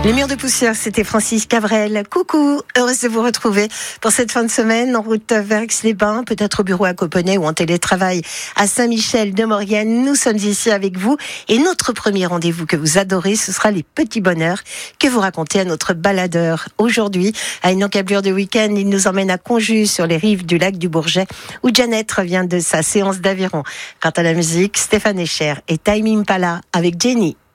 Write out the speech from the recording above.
Les murs de poussière, c'était Francis Cavrel. Coucou, heureuse de vous retrouver pour cette fin de semaine en route vers Aix-les-Bains, peut-être au bureau à Copenhague ou en télétravail à Saint-Michel-de-Maurienne. Nous sommes ici avec vous et notre premier rendez-vous que vous adorez, ce sera les petits bonheurs que vous racontez à notre baladeur. Aujourd'hui, à une encablure de week-end, il nous emmène à Conjus sur les rives du lac du Bourget où Janet revient de sa séance d'aviron. Quant à la musique, Stéphane Echer et Time Impala avec Jenny.